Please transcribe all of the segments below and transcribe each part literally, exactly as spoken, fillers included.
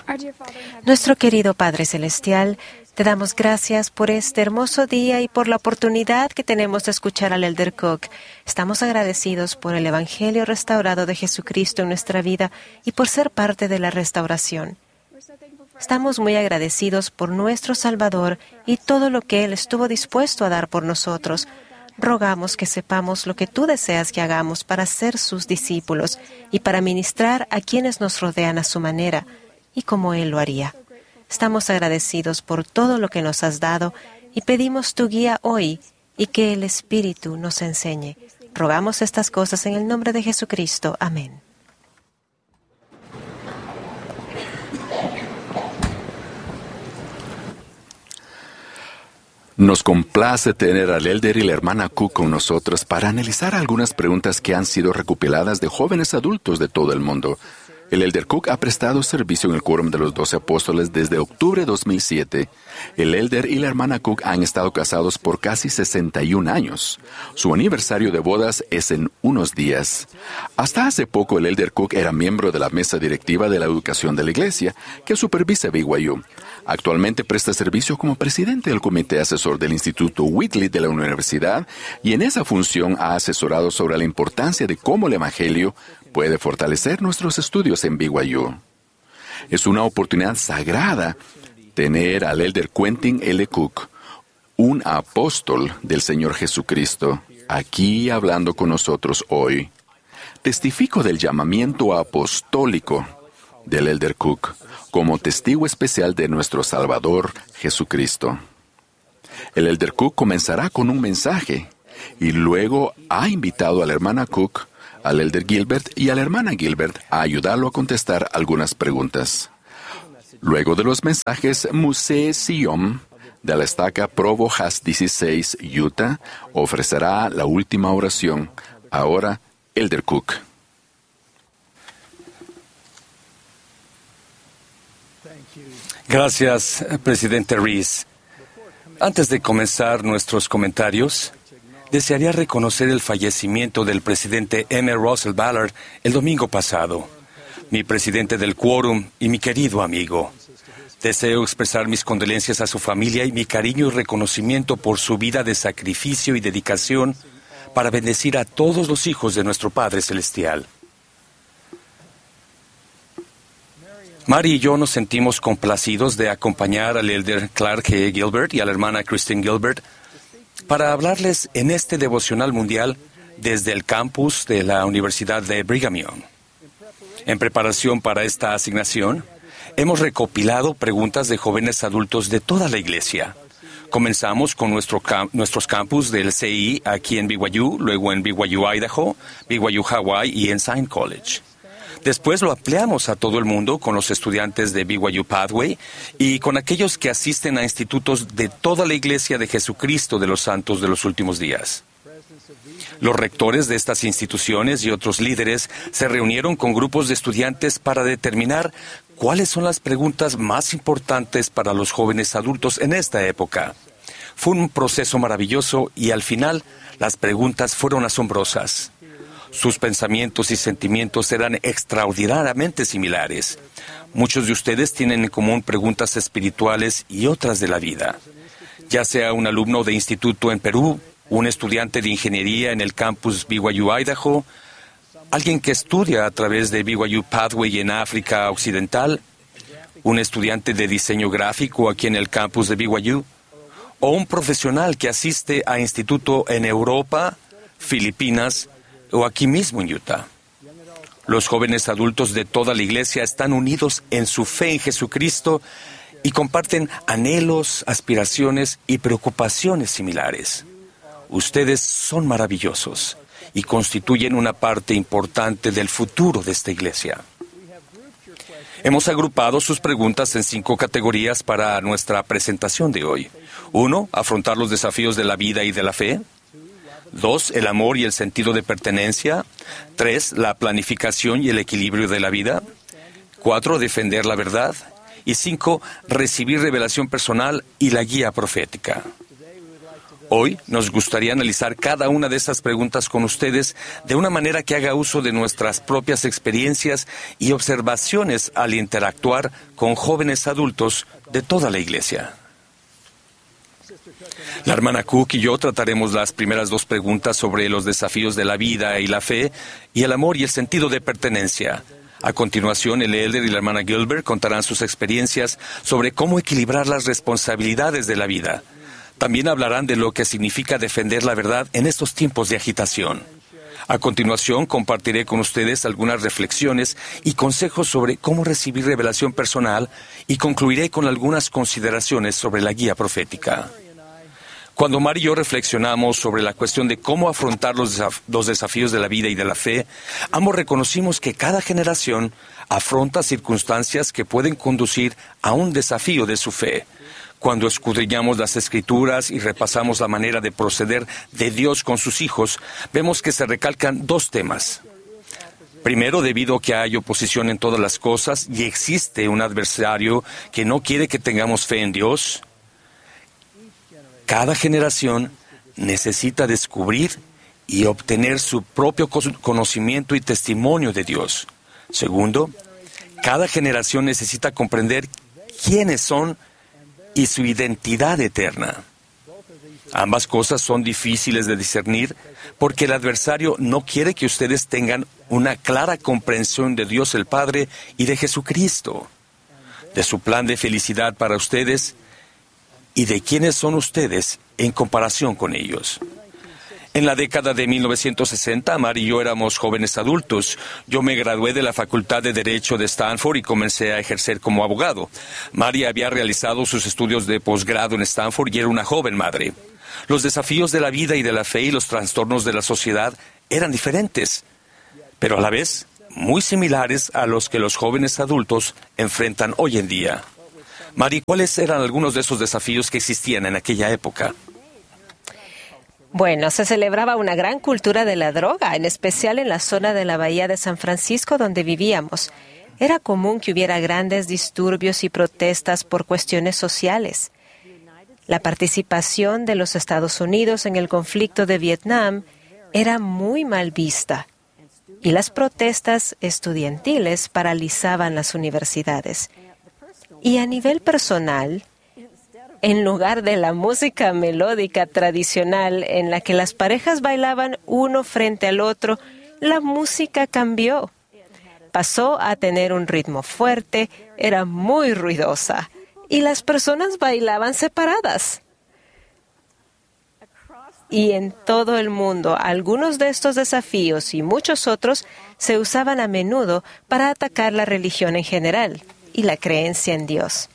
Nuestro querido Padre Celestial, te damos gracias por este hermoso día y por la oportunidad que tenemos de escuchar al Elder Cook. Estamos agradecidos por el Evangelio restaurado de Jesucristo en nuestra vida y por ser parte de la restauración. Estamos muy agradecidos por nuestro Salvador y todo lo que Él estuvo dispuesto a dar por nosotros. Rogamos que sepamos lo que tú deseas que hagamos para ser sus discípulos y para ministrar a quienes nos rodean a su manera y como Él lo haría. Estamos agradecidos por todo lo que nos has dado y pedimos tu guía hoy y que el Espíritu nos enseñe. Rogamos estas cosas en el nombre de Jesucristo. Amén. Nos complace tener al Elder y la hermana Cook con nosotros para analizar algunas preguntas que han sido recopiladas de jóvenes adultos de todo el mundo. El Elder Cook ha prestado servicio en el Quórum de los Doce Apóstoles desde octubre de dos mil siete. El Elder y la hermana Cook han estado casados por casi sesenta y un años. Su aniversario de bodas es en unos días. Hasta hace poco el Elder Cook era miembro de la mesa directiva de la educación de la iglesia, que supervisa B Y U. Actualmente presta servicio como presidente del comité asesor del Instituto Whitley de la universidad y en esa función ha asesorado sobre la importancia de cómo el Evangelio puede fortalecer nuestros estudios en B Y U. Es una oportunidad sagrada tener al Elder Quentin L. Cook, un apóstol del Señor Jesucristo, aquí hablando con nosotros hoy. Testifico del llamamiento apostólico del Elder Cook como testigo especial de nuestro Salvador Jesucristo. El Elder Cook comenzará con un mensaje y luego ha invitado a la hermana Cook, al Elder Gilbert y a la hermana Gilbert a ayudarlo a contestar algunas preguntas. Luego de los mensajes, Muse Sion, de la estaca Provo Has dieciséis, Utah, ofrecerá la última oración. Ahora, Elder Cook. Gracias, presidente Rees. Antes de comenzar nuestros comentarios, desearía reconocer el fallecimiento del presidente M. Russell Ballard el domingo pasado, mi presidente del Quórum y mi querido amigo. Deseo expresar mis condolencias a su familia y mi cariño y reconocimiento por su vida de sacrificio y dedicación para bendecir a todos los hijos de nuestro Padre Celestial. Mary y yo nos sentimos complacidos de acompañar al Elder Clark G. Gilbert y a la hermana Christine Gilbert para hablarles en este devocional mundial desde el campus de la Universidad de Brigham Young. En preparación para esta asignación, hemos recopilado preguntas de jóvenes adultos de toda la iglesia. Comenzamos con nuestro cam- nuestros campus del C I aquí en B Y U, luego en B Y U Idaho, B Y U Hawaii y en Saint College. Después lo ampliamos a todo el mundo con los estudiantes de B Y U Pathway y con aquellos que asisten a institutos de toda la Iglesia de Jesucristo de los Santos de los Últimos Días. Los rectores de estas instituciones y otros líderes se reunieron con grupos de estudiantes para determinar cuáles son las preguntas más importantes para los jóvenes adultos en esta época. Fue un proceso maravilloso y al final las preguntas fueron asombrosas. Sus pensamientos y sentimientos eran extraordinariamente similares. Muchos de ustedes tienen en común preguntas espirituales y otras de la vida. Ya sea un alumno de instituto en Perú, un estudiante de ingeniería en el campus B Y U Idaho, alguien que estudia a través de B Y U Pathway en África Occidental, un estudiante de diseño gráfico aquí en el campus de B Y U, o un profesional que asiste a instituto en Europa, Filipinas, o aquí mismo en Utah. Los jóvenes adultos de toda la iglesia están unidos en su fe en Jesucristo y comparten anhelos, aspiraciones y preocupaciones similares. Ustedes son maravillosos y constituyen una parte importante del futuro de esta iglesia. Hemos agrupado sus preguntas en cinco categorías para nuestra presentación de hoy. Uno, afrontar los desafíos de la vida y de la fe. Dos, el amor y el sentido de pertenencia. Tres, la planificación y el equilibrio de la vida. Cuatro, defender la verdad. Y cinco, recibir revelación personal y la guía profética. Hoy nos gustaría analizar cada una de esas preguntas con ustedes de una manera que haga uso de nuestras propias experiencias y observaciones al interactuar con jóvenes adultos de toda la Iglesia. La hermana Cook y yo trataremos las primeras dos preguntas sobre los desafíos de la vida y la fe y el amor y el sentido de pertenencia. A continuación, el elder y la hermana Gilbert contarán sus experiencias sobre cómo equilibrar las responsabilidades de la vida. También hablarán de lo que significa defender la verdad en estos tiempos de agitación. A continuación, compartiré con ustedes algunas reflexiones y consejos sobre cómo recibir revelación personal y concluiré con algunas consideraciones sobre la guía profética. Cuando Mari y yo reflexionamos sobre la cuestión de cómo afrontar los, desaf- los desafíos de la vida y de la fe, ambos reconocimos que cada generación afronta circunstancias que pueden conducir a un desafío de su fe. Cuando escudriñamos las Escrituras y repasamos la manera de proceder de Dios con sus hijos, vemos que se recalcan dos temas. Primero, debido a que hay oposición en todas las cosas y existe un adversario que no quiere que tengamos fe en Dios, cada generación necesita descubrir y obtener su propio conocimiento y testimonio de Dios. Segundo, cada generación necesita comprender quiénes son y su identidad eterna. Ambas cosas son difíciles de discernir porque el adversario no quiere que ustedes tengan una clara comprensión de Dios el Padre y de Jesucristo, de su plan de felicidad para ustedes y de quiénes son ustedes en comparación con ellos. En la década de mil novecientos sesenta, Mari y yo éramos jóvenes adultos. Yo me gradué de la Facultad de Derecho de Stanford y comencé a ejercer como abogado. Mari había realizado sus estudios de posgrado en Stanford y era una joven madre. Los desafíos de la vida y de la fe y los trastornos de la sociedad eran diferentes, pero a la vez muy similares a los que los jóvenes adultos enfrentan hoy en día. Mari, ¿cuáles eran algunos de esos desafíos que existían en aquella época? Bueno, se celebraba una gran cultura de la droga, en especial en la zona de la Bahía de San Francisco donde vivíamos. Era común que hubiera grandes disturbios y protestas por cuestiones sociales. La participación de los Estados Unidos en el conflicto de Vietnam era muy mal vista y las protestas estudiantiles paralizaban las universidades. Y a nivel personal, en lugar de la música melódica tradicional en la que las parejas bailaban uno frente al otro, la música cambió. Pasó a tener un ritmo fuerte, era muy ruidosa y las personas bailaban separadas. Y en todo el mundo, algunos de estos desafíos y muchos otros se usaban a menudo para atacar la religión en general y la creencia en Dios.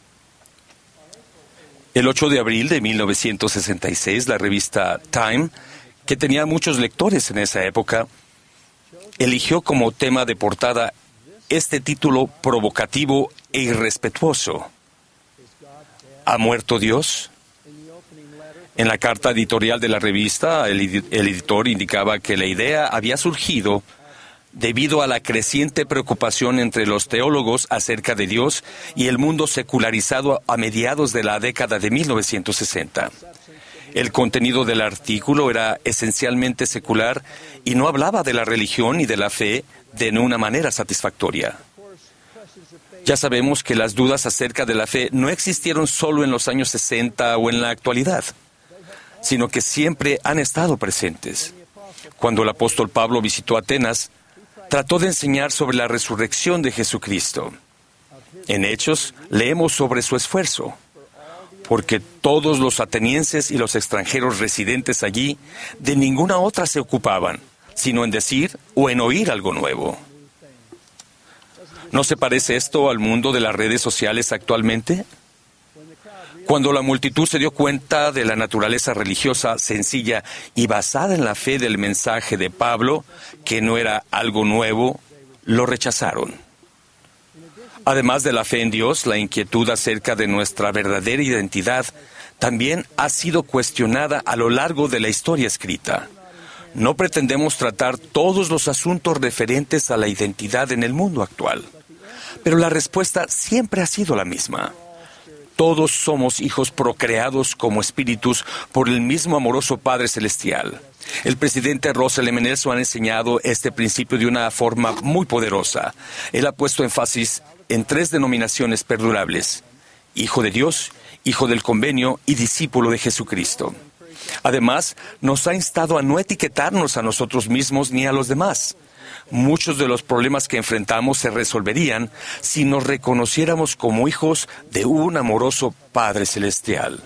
El ocho de abril de mil novecientos sesenta y seis, la revista Time, que tenía muchos lectores en esa época, eligió como tema de portada este título provocativo e irrespetuoso: ¿Ha muerto Dios? En la carta editorial de la revista, el, el editor indicaba que la idea había surgido debido a la creciente preocupación entre los teólogos acerca de Dios y el mundo secularizado a mediados de la década de mil novecientos sesenta. El contenido del artículo era esencialmente secular y no hablaba de la religión y de la fe de una manera satisfactoria. Ya sabemos que las dudas acerca de la fe no existieron solo en los años sesenta o en la actualidad, sino que siempre han estado presentes. Cuando el apóstol Pablo visitó Atenas, trató de enseñar sobre la resurrección de Jesucristo. En Hechos, leemos sobre su esfuerzo, porque todos los atenienses y los extranjeros residentes allí de ninguna otra se ocupaban, sino en decir o en oír algo nuevo. ¿No se parece esto al mundo de las redes sociales actualmente? Cuando la multitud se dio cuenta de la naturaleza religiosa sencilla y basada en la fe del mensaje de Pablo, que no era algo nuevo, lo rechazaron. Además de la fe en Dios, la inquietud acerca de nuestra verdadera identidad también ha sido cuestionada a lo largo de la historia escrita. No pretendemos tratar todos los asuntos referentes a la identidad en el mundo actual, pero la respuesta siempre ha sido la misma. Todos somos hijos procreados como espíritus por el mismo amoroso Padre Celestial. El presidente Russell M. Nelson ha enseñado este principio de una forma muy poderosa. Él ha puesto énfasis en tres denominaciones perdurables: Hijo de Dios, Hijo del Convenio y Discípulo de Jesucristo. Además, nos ha instado a no etiquetarnos a nosotros mismos ni a los demás. Muchos de los problemas que enfrentamos se resolverían si nos reconociéramos como hijos de un amoroso Padre Celestial.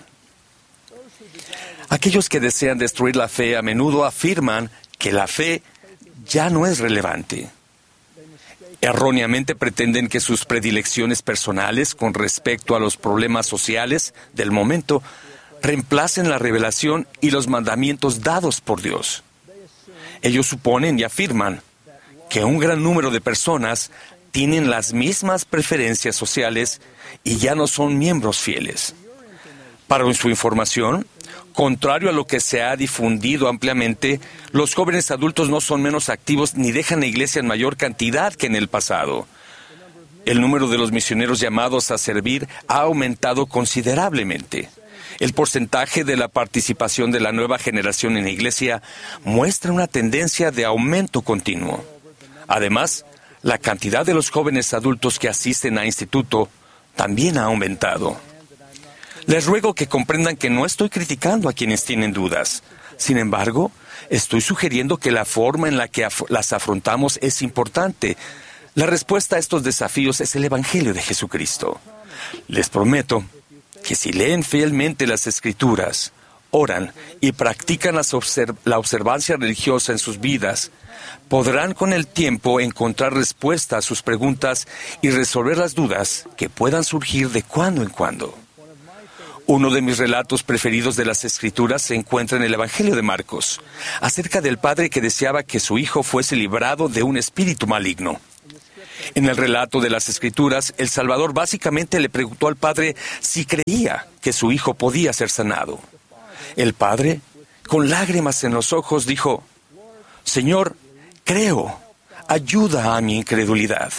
Aquellos que desean destruir la fe a menudo afirman que la fe ya no es relevante. Erróneamente pretenden que sus predilecciones personales con respecto a los problemas sociales del momento reemplacen la revelación y los mandamientos dados por Dios. Ellos suponen y afirman que un gran número de personas tienen las mismas preferencias sociales y ya no son miembros fieles. Para su información, contrario a lo que se ha difundido ampliamente, los jóvenes adultos no son menos activos ni dejan la iglesia en mayor cantidad que en el pasado. El número de los misioneros llamados a servir ha aumentado considerablemente. El porcentaje de la participación de la nueva generación en la iglesia muestra una tendencia de aumento continuo. Además, la cantidad de los jóvenes adultos que asisten a instituto también ha aumentado. Les ruego que comprendan que no estoy criticando a quienes tienen dudas. Sin embargo, estoy sugiriendo que la forma en la que af- las afrontamos es importante. La respuesta a estos desafíos es el Evangelio de Jesucristo. Les prometo que si leen fielmente las Escrituras, oran y practican las observ- la observancia religiosa en sus vidas, podrán con el tiempo encontrar respuesta a sus preguntas y resolver las dudas que puedan surgir de cuando en cuando. Uno de mis relatos preferidos de las Escrituras se encuentra en el Evangelio de Marcos, acerca del padre que deseaba que su hijo fuese librado de un espíritu maligno. En el relato de las Escrituras, el Salvador básicamente le preguntó al padre si creía que su hijo podía ser sanado. El padre, con lágrimas en los ojos, dijo: «Señor, creo, ayuda a mi incredulidad».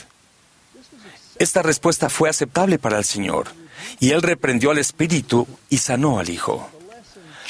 Esta respuesta fue aceptable para el Señor, y él reprendió al espíritu y sanó al hijo.